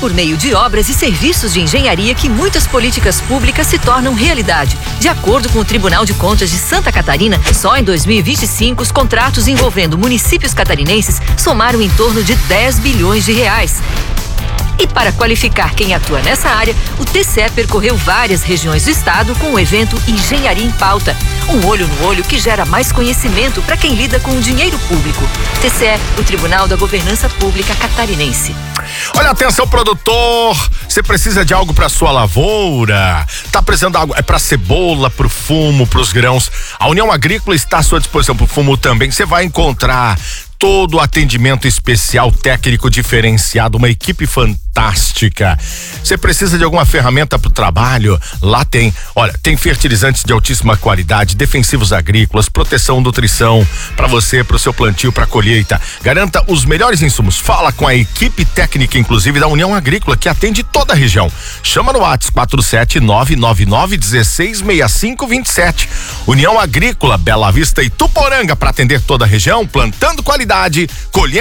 por meio de obras e serviços de engenharia que muitas políticas públicas se tornam realidade. De acordo com o Tribunal de Contas de Santa Catarina, só em 2025 os contratos envolvendo municípios catarinenses somaram em torno de 10 bilhões de reais. E para qualificar quem atua nessa área, o TCE percorreu várias regiões do estado com o evento Engenharia em Pauta. Um olho no olho que gera mais conhecimento para quem lida com o dinheiro público. TCE, o Tribunal da Governança Pública Catarinense. Olha, atenção, produtor, você precisa de algo para sua lavoura? Tá precisando de algo? É para cebola, pro fumo, pros grãos. A União Agrícola está à sua disposição pro fumo também. Você vai encontrar todo o atendimento especial, técnico diferenciado, uma equipe fantástica. Você precisa de alguma ferramenta para o trabalho? Lá tem. Olha, tem fertilizantes de altíssima qualidade, defensivos agrícolas, proteção, nutrição para você, para o seu plantio, para colheita. Garanta os melhores insumos. Fala com a equipe técnica, inclusive da União Agrícola, que atende toda a região. Chama no WhatsApp 47999166527. União Agrícola, Bela Vista e Tuporanga, para atender toda a região, plantando qualidade, colhendo